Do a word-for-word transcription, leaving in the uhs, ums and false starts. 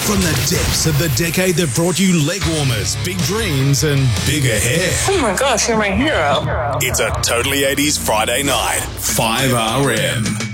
From the depths of the decade that brought you leg warmers, big dreams, and bigger hair. Oh my gosh, you're my hero. It's a Totally eighties Friday night. five R M.